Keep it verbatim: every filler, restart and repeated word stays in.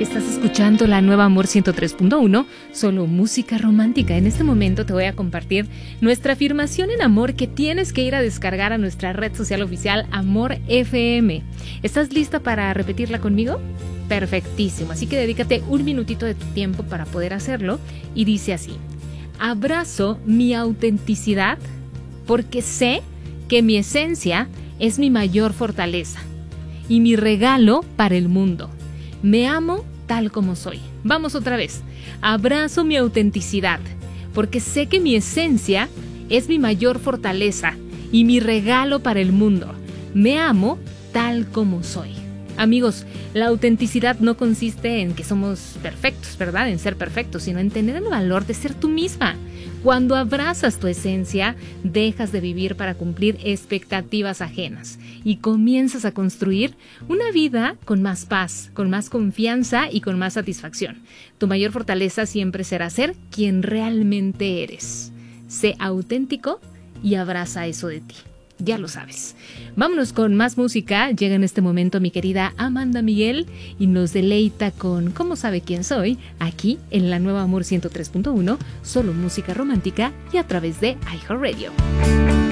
Estás escuchando la nueva Amor ciento tres punto uno, solo música romántica. En este momento te voy a compartir nuestra afirmación en amor que tienes que ir a descargar a nuestra red social oficial Amor F M. ¿Estás lista para repetirla conmigo? Perfectísimo, así que dedícate un minutito de tu tiempo para poder hacerlo y dice así: abrazo mi autenticidad porque sé que mi esencia es mi mayor fortaleza y mi regalo para el mundo. Me amo tal como soy. Vamos otra vez. Abrazo mi autenticidad, porque sé que mi esencia es mi mayor fortaleza y mi regalo para el mundo. Me amo tal como soy. Amigos, la autenticidad no consiste en que somos perfectos, ¿verdad? En ser perfectos, sino en tener el valor de ser tú misma. Cuando abrazas tu esencia, dejas de vivir para cumplir expectativas ajenas y comienzas a construir una vida con más paz, con más confianza y con más satisfacción. Tu mayor fortaleza siempre será ser quien realmente eres. Sé auténtico y abraza eso de ti. Ya lo sabes. Vámonos con más música. Llega en este momento mi querida Amanda Miguel y nos deleita con ¿Cómo sabe quién soy? Aquí en la nueva Amor ciento tres punto uno, solo música romántica y a través de iHeartRadio.